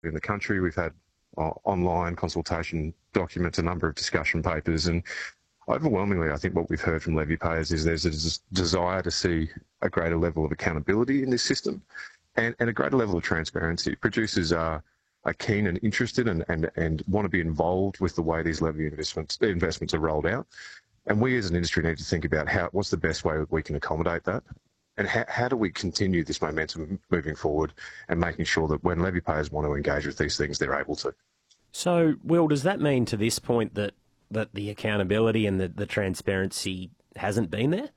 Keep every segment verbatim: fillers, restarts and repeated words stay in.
in the country. We've had uh, online consultation documents, a number of discussion papers, and overwhelmingly, I think what we've heard from levy payers is there's a des- desire to see a greater level of accountability in this system and, and a greater level of transparency. Producers are, are keen and interested and, and, and want to be involved with the way these levy investments, investments are rolled out. And we as an industry need to think about how what's the best way that we can accommodate that, and how, how do we continue this momentum moving forward and making sure that when levy payers want to engage with these things, they're able to. So, Will, does that mean to this point that, that the accountability and the, the transparency hasn't been there?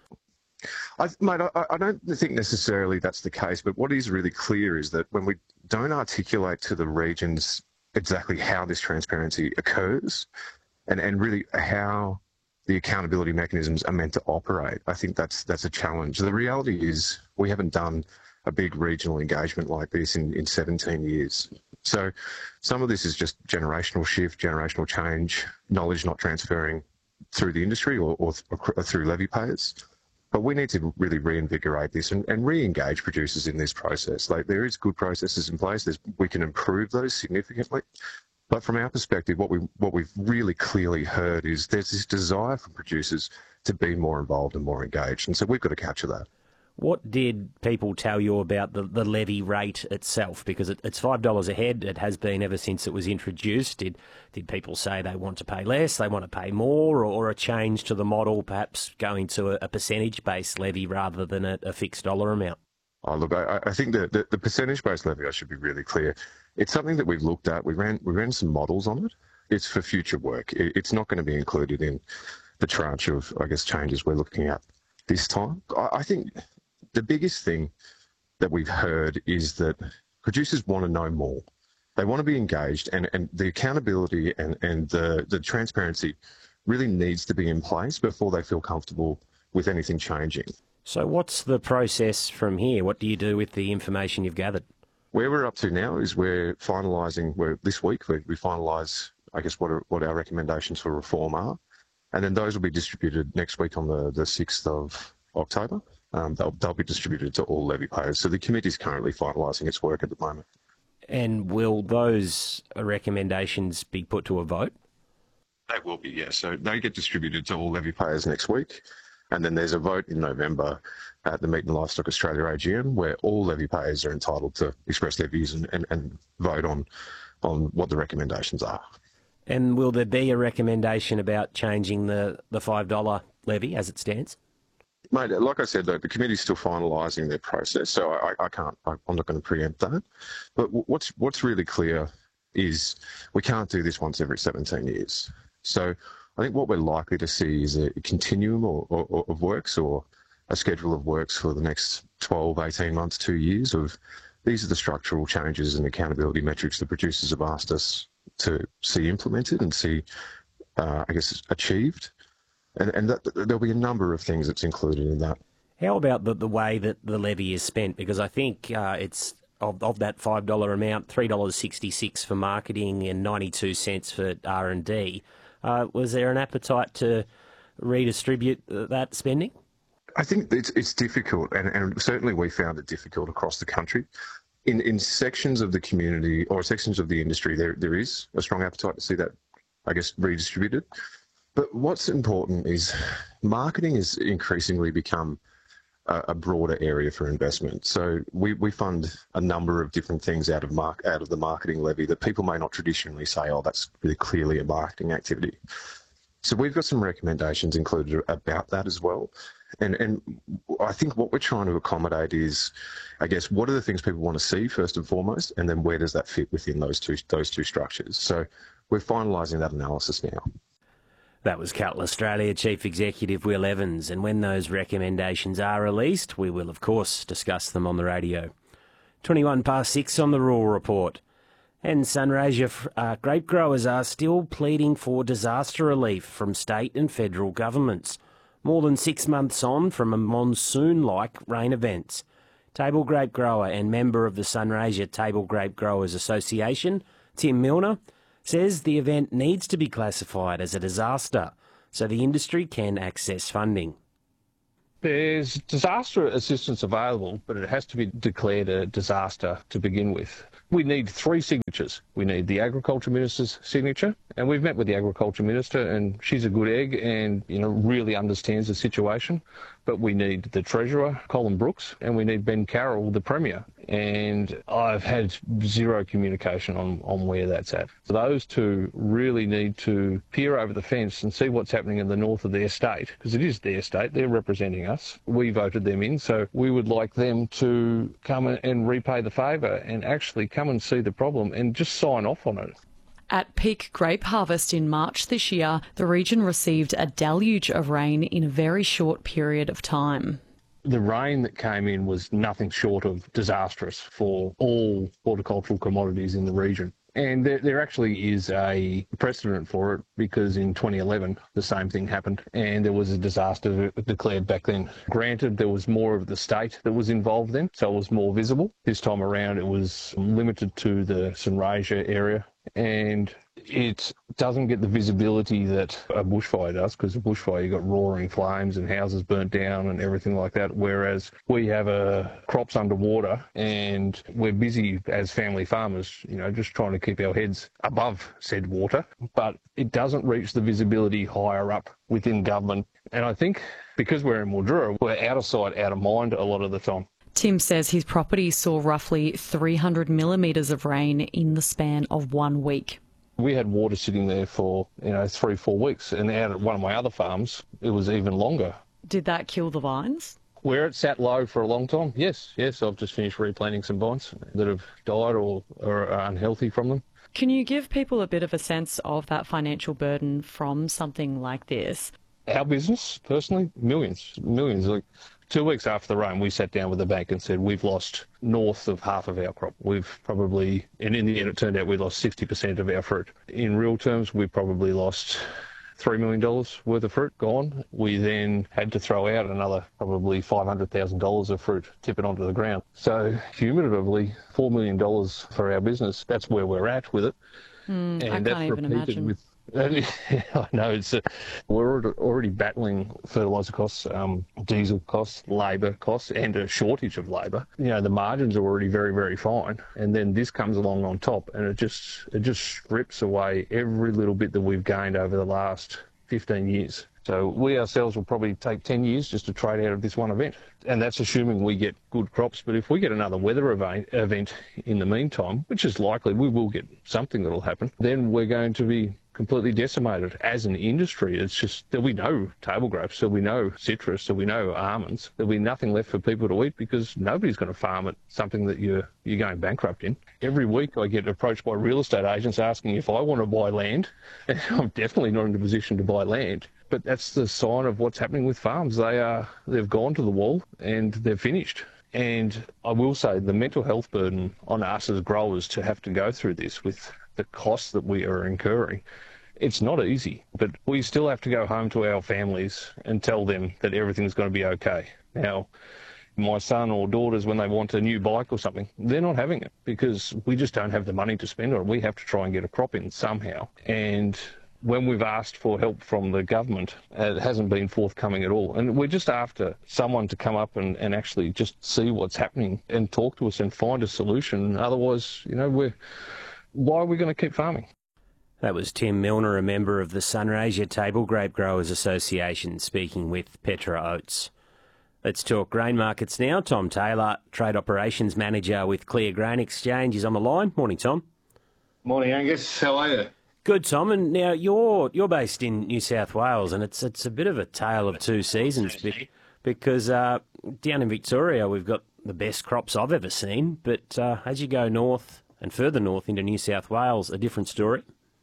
I, mate, I, I don't think necessarily that's the case, but what is really clear is that when we don't articulate to the regions exactly how this transparency occurs and, and really how the accountability mechanisms are meant to operate, I think that's that's a challenge. The reality is we haven't done a big regional engagement like this in, in seventeen years. So some of this is just generational shift, generational change, knowledge not transferring through the industry or, or, or through levy payers. But we need to really reinvigorate this and, and re-engage producers in this process. Like, there is good processes in place. There's, we can improve those significantly. But from our perspective, what we what we've really clearly heard is there's this desire from producers to be more involved and more engaged, and so we've got to capture that. What did people tell you about the, the levy rate itself? Because it, it's five dollars a head. It has been ever since it was introduced. Did did people say they want to pay less, they want to pay more, or, or a change to the model, perhaps going to a, a percentage-based levy rather than a, a fixed dollar amount? Oh, look, I, I think the, the, the percentage-based levy, I should be really clear, it's something that we've looked at. We ran we ran some models on it. It's for future work. It, it's not going to be included in the tranche of, I guess, changes we're looking at this time. I, I think the biggest thing that we've heard is that producers want to know more. They want to be engaged, and, and the accountability and, and the, the transparency really needs to be in place before they feel comfortable with anything changing. So what's the process from here? What do you do with the information you've gathered? Where we're up to now is we're finalising, we're, this week we, we finalise, I guess, what, are, what our recommendations for reform are, and then those will be distributed next week on the, the sixth of October. Um, they'll, they'll be distributed to all levy payers. So the committee is currently finalising its work at the moment. And will those recommendations be put to a vote? They will be, yes. So they get distributed to all levy payers next week. And then there's a vote in November at the Meat and Livestock Australia A G M where all levy payers are entitled to express their views and, and, and vote on, on what the recommendations are. And will there be a recommendation about changing the, the five dollar levy as it stands? Mate, like I said, though, the committee's still finalising their process, so I, I can't, I'm not going to preempt that. But what's what's really clear is we can't do this once every seventeen years. So I think what we're likely to see is a continuum or, or, of works or a schedule of works for the next twelve, eighteen months, two years of these are the structural changes and accountability metrics the producers have asked us to see implemented and see, uh, I guess, achieved. And, and that, there'll be a number of things that's included in that. How about the, the way that the levy is spent? Because I think uh, it's of, of that five dollar amount, three dollars sixty-six for marketing and ninety-two cents for R and D. Uh, was there an appetite to redistribute that spending? I think it's it's difficult, and, and certainly we found it difficult across the country. In in sections of the community or sections of the industry, there there is a strong appetite to see that, I guess, redistributed. But what's important is marketing has increasingly become a, a broader area for investment. So we, we fund a number of different things out of mark, out of the marketing levy that people may not traditionally say, oh, that's really clearly a marketing activity. So we've got some recommendations included about that as well. And, and I think what we're trying to accommodate is, I guess, what are the things people want to see first and foremost, and then where does that fit within those two, those two structures? So we're finalising that analysis now. That was Cattle Australia Chief Executive Will Evans, and when those recommendations are released, we will of course discuss them on the radio. twenty-one past six on the Rural Report. And Sunraysia uh, grape growers are still pleading for disaster relief from state and federal governments, more than six months on from a monsoon-like rain events. Table grape grower and member of the Sunraysia Table Grape Growers Association, Tim Milner, says the event needs to be classified as a disaster so the industry can access funding. There's disaster assistance available, but it has to be declared a disaster to begin with. We need three signatures. We need the Agriculture Minister's signature, and we've met with the Agriculture Minister, and she's a good egg and, you know, really understands the situation. But we need the Treasurer, Colin Brooks, and we need Ben Carroll, the Premier. And I've had zero communication on, on where that's at. So those two really need to peer over the fence and see what's happening in the north of their state, because it is their state. They're representing us. We voted them in, so we would like them to come and repay the favour and actually come and see the problem and just sign off on it. At peak grape harvest in March this year, the region received a deluge of rain in a very short period of time. The rain that came in was nothing short of disastrous for all horticultural commodities in the region. And there, there actually is a precedent for it, because in twenty eleven the same thing happened and there was a disaster declared back then. Granted, there was more of the state that was involved then, so it was more visible. This time around it was limited to the Sunraysia area, and it doesn't get the visibility that a bushfire does, because a bushfire, you've got roaring flames and houses burnt down and everything like that, whereas we have uh, crops underwater and we're busy as family farmers, you know, just trying to keep our heads above said water, but it doesn't reach the visibility higher up within government. And I think because we're in Mildura, we're out of sight, out of mind a lot of the time. Tim says his property saw roughly three hundred millimetres of rain in the span of one week. We had water sitting there for, you know, three, four weeks, and out at one of my other farms, it was even longer. Did that kill the vines? Where it sat low for a long time, yes, yes. I've just finished replanting some vines that have died or, or are unhealthy from them. Can you give people a bit of a sense of that financial burden from something like this? Our business, personally, millions, millions. Like two weeks after the rain, we sat down with the bank and said, we've lost north of half of our crop. We've probably, and in the end it turned out we lost sixty percent of our fruit. In real terms, we probably lost three million dollars worth of fruit gone. We then had to throw out another probably five hundred thousand dollars of fruit, tip it onto the ground. So cumulatively, four million dollars for our business. That's where we're at with it. Mm, and I can't that's even repeated imagine. with I know, it's a, we're already battling fertiliser costs, um, diesel costs, labour costs, and a shortage of labour. You know, the margins are already very, very fine, and then this comes along on top, and it just it just strips away every little bit that we've gained over the last fifteen years. So we ourselves will probably take ten years just to trade out of this one event, and that's assuming we get good crops. But if we get another weather event, event in the meantime, which is likely, we will get something that will happen, then we're going to be completely decimated as an industry. It's just there'll be no table grapes, there'll be no citrus, there'll be no almonds, there'll be nothing left for people to eat, because nobody's going to farm it, something that you're you're going bankrupt in. Every week I get approached by real estate agents asking if I want to buy land, and I'm definitely not in a position to buy land. But that's the sign of what's happening with farms. They are they've gone to the wall and they're finished. And I will say the mental health burden on us as growers to have to go through this with the costs that we are incurring, it's not easy, but we still have to go home to our families and tell them that everything's going to be okay. Now, my son or daughters, when they want a new bike or something, they're not having it because we just don't have the money to spend on it. We have to try and get a crop in somehow. And when we've asked for help from the government, it hasn't been forthcoming at all. And we're just after someone to come up and, and actually just see what's happening and talk to us and find a solution. Otherwise, you know, we're why are we going to keep farming? That was Tim Milner, a member of the Sunraysia Table Grape Growers Association, speaking with Petra Oates. Let's talk grain markets now. Tom Taylor, Trade Operations Manager with Clear Grain Exchange, is on the line. Morning, Tom. Morning, Angus. How are you? Good, Tom. And now you're you're based in New South Wales, and it's it's a bit of a tale of two seasons because uh, down in Victoria we've got the best crops I've ever seen, but uh, as you go north and further north into New South Wales, a different story.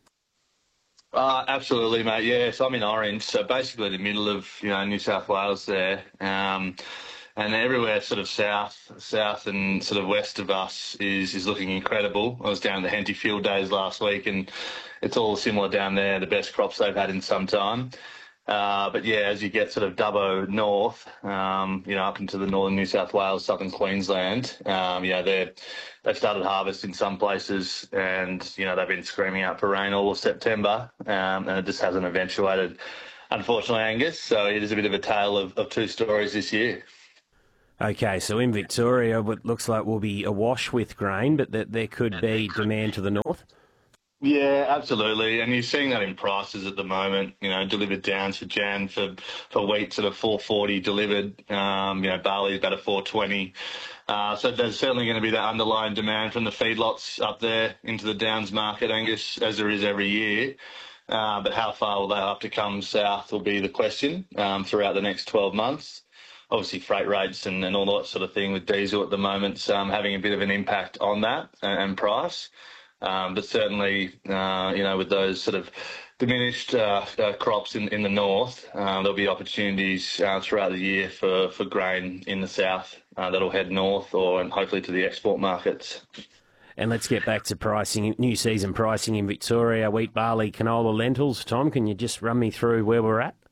Uh, absolutely, mate. Yeah, so I'm in Orange, so basically the middle of you know New South Wales there, um, and everywhere sort of south, south and sort of west of us is is looking incredible. I was down at the Henty Field Days last week, and it's all similar down there. The best crops they've had in some time. Uh, but yeah, as you get sort of Dubbo north, um, you know, up into the northern New South Wales, southern Queensland, um, you know, they're, they've started harvest in some places and, you know, they've been screaming out for rain all of September, um, and it just hasn't eventuated, unfortunately, Angus. So it is a bit of a tale of, of two stories this year. Okay, so in Victoria, it looks like we'll be awash with grain, but that there could be demand to the north? Yeah, absolutely. And you're seeing that in prices at the moment, you know, delivered down to Jan for, for wheat sort of four forty delivered, um, you know, barley about a four twenty. Uh, so there's certainly going to be that underlying demand from the feedlots up there into the Downs market, Angus, as there is every year. Uh, but how far will they have to come south will be the question um, throughout the next twelve months. Obviously, freight rates and, and all that sort of thing with diesel at the moment um, having a bit of an impact on that and, and price. Um, but certainly, uh, you know, with those sort of diminished uh, uh, crops in, in the north, uh, there'll be opportunities uh, throughout the year for, for grain in the south uh, that'll head north or and hopefully to the export markets. And let's get back to pricing, new season pricing in Victoria, wheat, barley, canola, lentils. Tom, can you just run me through where we're at?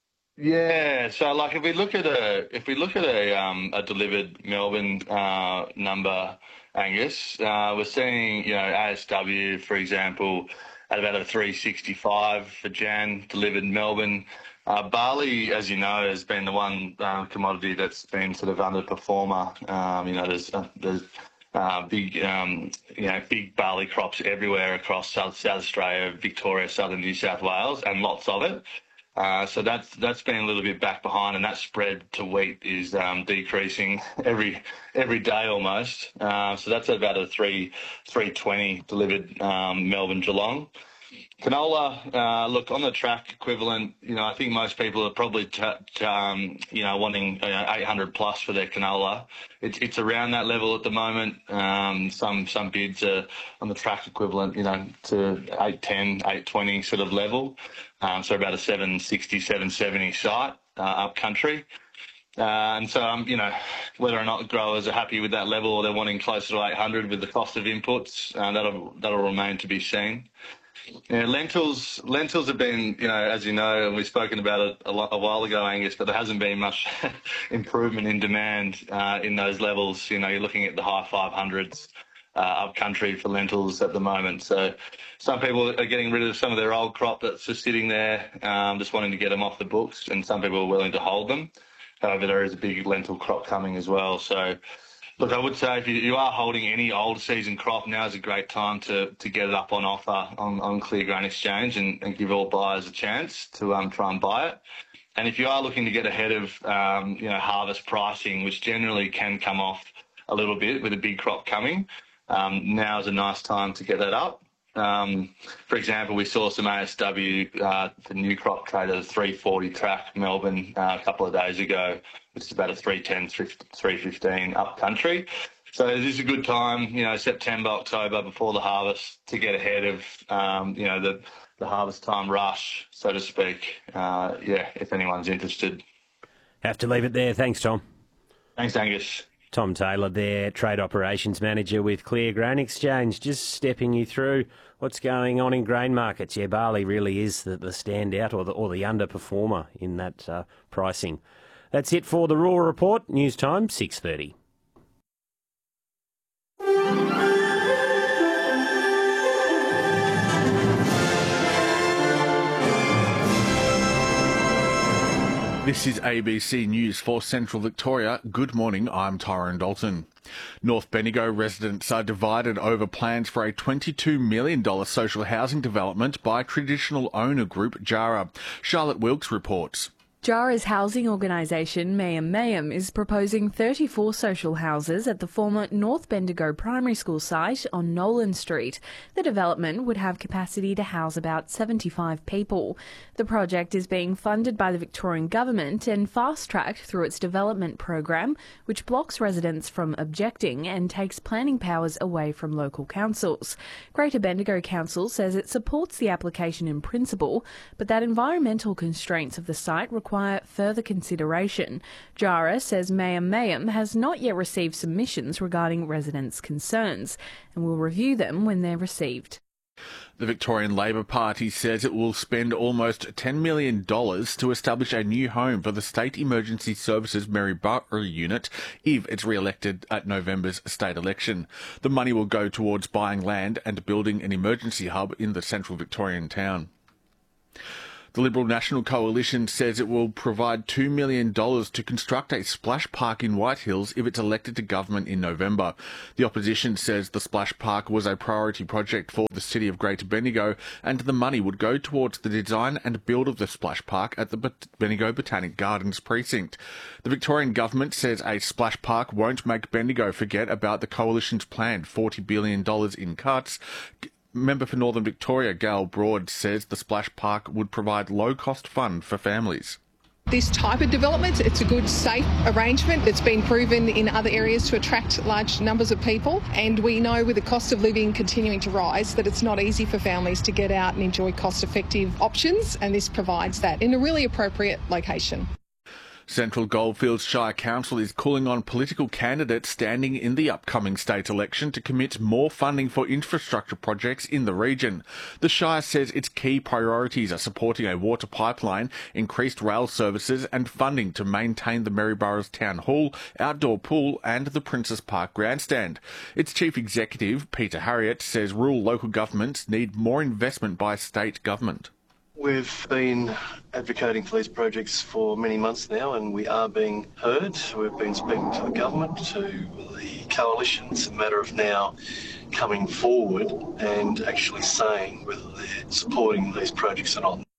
Yeah, so like if we look at a if we look at a um, a delivered Melbourne uh, number, Angus, uh, we're seeing you know A S W for example at about a three sixty-five for Jan delivered Melbourne. Uh, barley, as you know, has been the one um, commodity that's been sort of underperformer. Um, you know, there's uh, there's uh, big um, you know big barley crops everywhere across South South Australia, Victoria, Southern New South Wales, and lots of it. Uh, so that's that's been a little bit back behind, and that spread to wheat is um, decreasing every every day almost. Uh, so that's about a three three twenty delivered um, Melbourne Geelong. Canola, uh, look, on the track equivalent, you know, I think most people are probably, t- t- um, you know, wanting you know, eight hundred plus for their canola. It's it's around that level at the moment. Um, some some bids are on the track equivalent, you know, to eight ten, eight twenty sort of level. Um, so about a seven sixty, seven seventy site uh, up country. Uh, and so, um, you know, whether or not growers are happy with that level or they're wanting closer to eight hundred with the cost of inputs, uh, that'll that'll remain to be seen. Yeah, lentils. Lentils have been, you know, as you know, and we've spoken about it a, lo- a while ago, Angus. But there hasn't been much improvement in demand uh, in those levels. You know, you're looking at the high five hundreds uh, up country for lentils at the moment. So, some people are getting rid of some of their old crop that's just sitting there, um, just wanting to get them off the books, and some people are willing to hold them. However, there is a big lentil crop coming as well. So. Look, I would say if you, you are holding any old season crop, now is a great time to, to get it up on offer on, on Clear Grain Exchange and, and give all buyers a chance to um, try and buy it. And if you are looking to get ahead of um, you know harvest pricing, which generally can come off a little bit with a big crop coming, um, now is a nice time to get that up. Um, for example, we saw some A S W, uh, the new crop traded a three forty track Melbourne uh, a couple of days ago, which is about a three ten, three fifteen up country. So this is a good time, you know, September, October before the harvest to get ahead of, um, you know, the, the harvest time rush, so to speak. Uh, yeah, if anyone's interested. Have to leave it there. Thanks, Tom. Thanks, Angus. Tom Taylor there, Trade Operations Manager with Clear Grain Exchange, just stepping you through what's going on in grain markets. Yeah, barley really is the, the standout or the, or the underperformer in that uh, pricing. That's it for the Raw Report. News time, six thirty. This is A B C News for Central Victoria. Good morning, I'm Tyrone Dalton. North Bendigo residents are divided over plans for a twenty-two million dollars social housing development by traditional owner group Jara. Charlotte Wilkes reports. Jara's housing organisation, Mayam Mayam, is proposing thirty-four social houses at the former North Bendigo Primary School site on Nolan Street. The development would have capacity to house about seventy-five people. The project is being funded by the Victorian Government and fast-tracked through its development program, which blocks residents from objecting and takes planning powers away from local councils. Greater Bendigo Council says it supports the application in principle, but that environmental constraints of the site require require further consideration. Jara says Mayam Mayam has not yet received submissions regarding residents' concerns and will review them when they're received. The Victorian Labor Party says it will spend almost ten million dollars to establish a new home for the State Emergency Services Mary Bartley unit if it's re-elected at November's state election. The money will go towards buying land and building an emergency hub in the central Victorian town. The Liberal National Coalition says it will provide two million dollars to construct a splash park in White Hills if it's elected to government in November. The opposition says the splash park was a priority project for the city of Greater Bendigo, and the money would go towards the design and build of the splash park at the Bendigo Botanic Gardens precinct. The Victorian government says a splash park won't make Bendigo forget about the coalition's planned forty billion dollars in cuts. Member for Northern Victoria, Gail Broad, says the splash park would provide low-cost fun for families. This type of development, it's a good, safe arrangement. It's been proven in other areas to attract large numbers of people, and we know with the cost of living continuing to rise that it's not easy for families to get out and enjoy cost-effective options, and this provides that in a really appropriate location. Central Goldfields Shire Council is calling on political candidates standing in the upcoming state election to commit more funding for infrastructure projects in the region. The Shire says its key priorities are supporting a water pipeline, increased rail services and funding to maintain the Maryborough's Town Hall, outdoor pool and the Princes Park grandstand. Its chief executive, Peter Harriott, says rural local governments need more investment by state government. We've been advocating for these projects for many months now, and we are being heard. We've been speaking to the government, to the coalition. It's a matter of now coming forward and actually saying whether they're supporting these projects or not.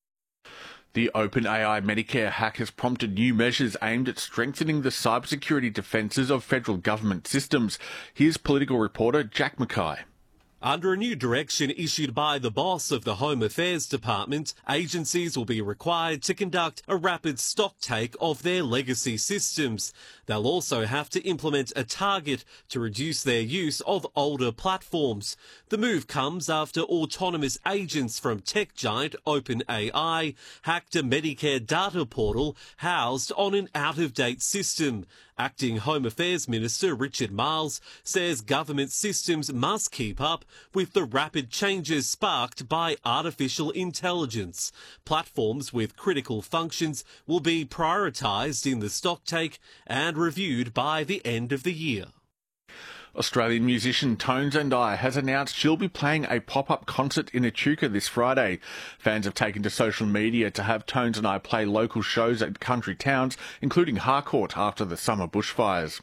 The OpenAI Medicare hack has prompted new measures aimed at strengthening the cybersecurity defences of federal government systems. Here's political reporter Jack Mackay. Under a new direction issued by the boss of the Home Affairs Department, agencies will be required to conduct a rapid stocktake of their legacy systems. They'll also have to implement a target to reduce their use of older platforms. The move comes after autonomous agents from tech giant OpenAI hacked a Medicare data portal housed on an out-of-date system. Acting Home Affairs Minister Richard Marles says government systems must keep up with the rapid changes sparked by artificial intelligence. Platforms with critical functions will be prioritised in the stocktake and reviewed by the end of the year. Australian musician Tones and I has announced she'll be playing a pop-up concert in Echuca this Friday. Fans have taken to social media to have Tones and I play local shows at country towns, including Harcourt after the summer bushfires.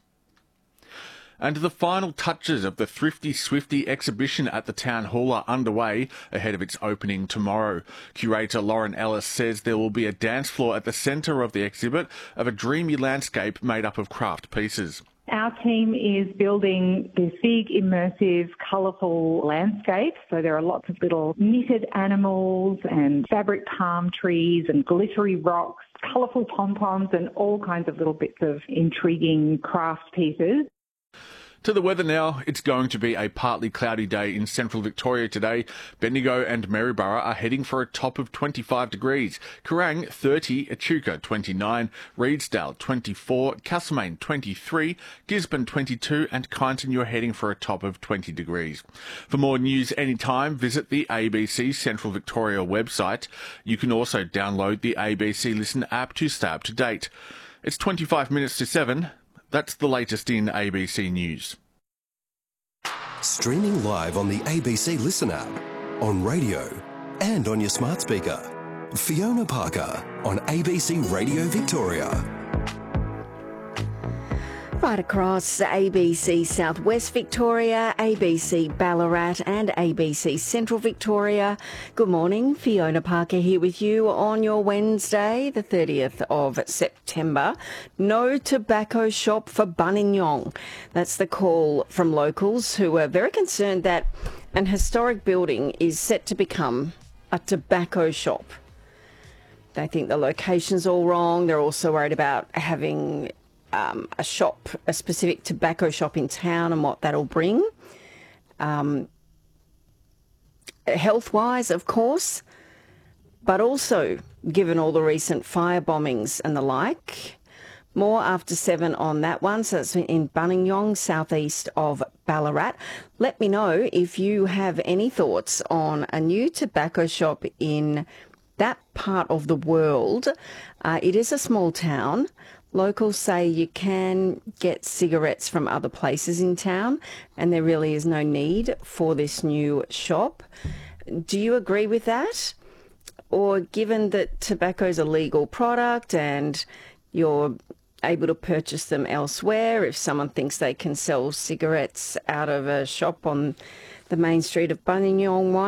And the final touches of the Thrifty Swifty exhibition at the Town Hall are underway ahead of its opening tomorrow. Curator Lauren Ellis says there will be a dance floor at the centre of the exhibit of a dreamy landscape made up of craft pieces. Our team is building this big, immersive, colourful landscape. So there are lots of little knitted animals and fabric palm trees and glittery rocks, colourful pom-poms and all kinds of little bits of intriguing craft pieces. To the weather now, it's going to be a partly cloudy day in central Victoria today. Bendigo and Maryborough are heading for a top of twenty-five degrees. Kerrang thirty, Echuca twenty-nine, Reedsdale twenty-four, Castlemaine twenty-three, Gisborne twenty-two and Kyneton you're heading for a top of twenty degrees. For more news anytime, visit the A B C Central Victoria website. You can also download the A B C Listen app to stay up to date. It's twenty-five minutes to seven. That's the latest in A B C News. Streaming live on the A B C Listen app, on radio and on your smart speaker. Fiona Parker on A B C Radio Victoria. Right across A B C South West Victoria, A B C Ballarat and A B C Central Victoria. Good morning, Fiona Parker here with you on your Wednesday, the thirtieth of September. No tobacco shop for Buninyong. That's the call from locals who are very concerned that an historic building is set to become a tobacco shop. They think the location's all wrong. They're also worried about having Um, a shop, a specific tobacco shop in town and what that'll bring. Um, health-wise, of course, but also given all the recent fire bombings and the like. More after seven on that one. So it's in Buninyong, southeast of Ballarat. Let me know if you have any thoughts on a new tobacco shop in that part of the world. Uh, it is a small town. Locals say you can get cigarettes from other places in town and there really is no need for this new shop. Do you agree with that? or given that tobacco is a legal product and you're able to purchase them elsewhere, if someone thinks they can sell cigarettes out of a shop on the main street of Buninyong, why